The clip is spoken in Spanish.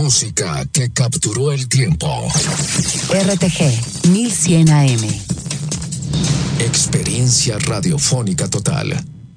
música que capturó el tiempo. RTG 1100 AM. Experiencia radiofónica total.